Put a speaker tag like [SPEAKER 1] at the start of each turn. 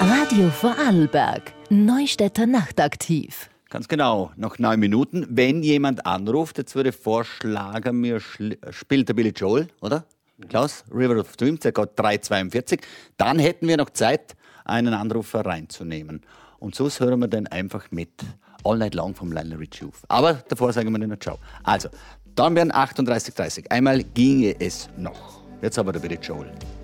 [SPEAKER 1] Radio Vorarlberg. Neustädter Nachtaktiv.
[SPEAKER 2] Ganz genau, noch 9 Minuten. Wenn jemand anruft, jetzt würde ich vorschlagen, mir spielt der Billy Joel, oder? Klaus, River of Dreams, der geht 3,42. Dann hätten wir noch Zeit, einen Anrufer reinzunehmen. Und so hören wir dann einfach mit. All Night Long vom Lionel Richie auf. Aber davor sagen wir noch Ciao. Also, dann wären 38,30. Einmal ginge es noch. Jetzt aber der Billy Joel.